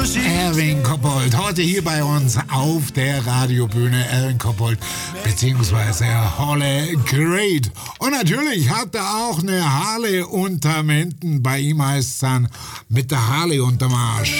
Erwin Koppold, heute hier bei uns auf der Radiobühne. Erwin Koppold beziehungsweise Holle Great. Und natürlich hat er auch eine Harley unter Menden. Bei ihm heißt es dann mit der Harley unterm Arsch.